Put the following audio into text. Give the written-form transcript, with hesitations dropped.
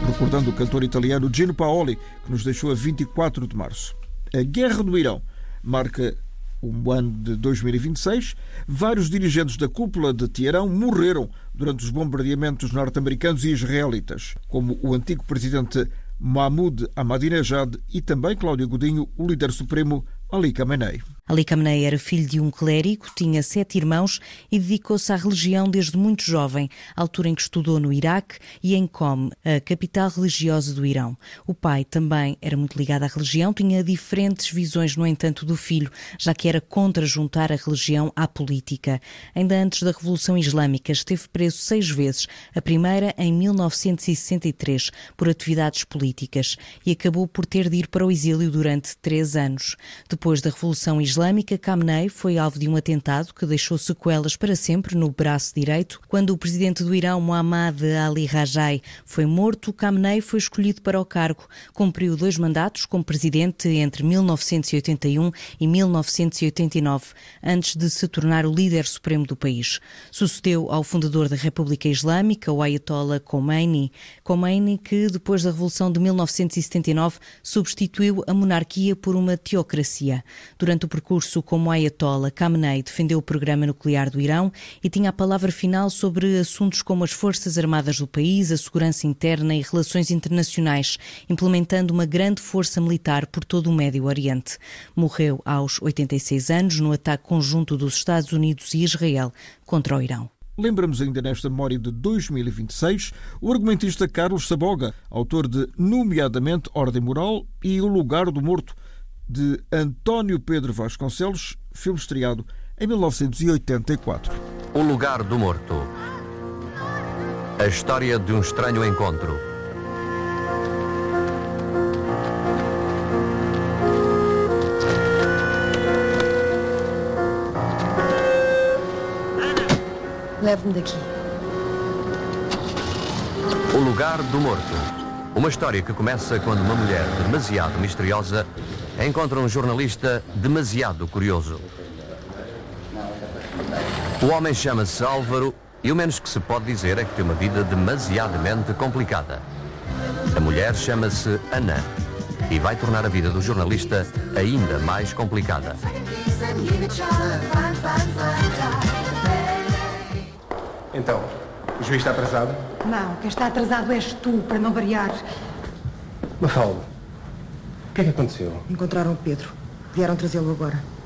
recordando o cantor italiano Gino Paoli, que nos deixou a 24 de março. A Guerra do Irão marca o ano de 2026. Vários dirigentes da cúpula de Teherão morreram durante os bombardeamentos norte-americanos e israelitas, como o antigo presidente Mahmoud Ahmadinejad e também Cláudio Godinho, o líder supremo Ali Khamenei. Ali Khamenei era filho de um clérigo, tinha 7 irmãos e dedicou-se à religião desde muito jovem, altura em que estudou no Iraque e em Qom, a capital religiosa do Irão. O pai também era muito ligado à religião, tinha diferentes visões, no entanto, do filho, já que era contra juntar a religião à política. Ainda antes da Revolução Islâmica, esteve preso 6 vezes, a primeira em 1963, por atividades políticas, e acabou por ter de ir para o exílio durante 3 anos. Depois da Revolução Islâmica, Khamenei foi alvo de um atentado que deixou sequelas para sempre no braço direito. Quando o presidente do Irão, Mohammad Ali Rajai, foi morto, Khamenei foi escolhido para o cargo. Cumpriu 2 mandatos como presidente entre 1981 e 1989, antes de se tornar o líder supremo do país. Sucedeu ao fundador da República Islâmica, o Ayatollah Khomeini. Khomeini, que depois da Revolução de 1979 substituiu a monarquia por uma teocracia. Durante o percurso como Ayatollah, Khamenei defendeu o programa nuclear do Irão e tinha a palavra final sobre assuntos como as forças armadas do país, a segurança interna e relações internacionais, implementando uma grande força militar por todo o Médio Oriente. Morreu aos 86 anos no ataque conjunto dos Estados Unidos e Israel contra o Irão. Lembramos ainda nesta memória de 2026 o argumentista Carlos Saboga, autor de, nomeadamente, Ordem Moral e O Lugar do Morto, de António Pedro Vasconcelos, filme estreado em 1984. O Lugar do Morto. A história de um estranho encontro. Leve-me daqui. O Lugar do Morto. Uma história que começa quando uma mulher demasiado misteriosa encontra um jornalista demasiado curioso. O homem chama-se Álvaro e o menos que se pode dizer é que tem uma vida demasiadamente complicada. A mulher chama-se Ana e vai tornar a vida do jornalista ainda mais complicada. Então, o juiz está atrasado? Não, quem está atrasado és tu, para não variar. Mafalda, o que é que aconteceu? Encontraram o Pedro. Vieram trazê-lo agora.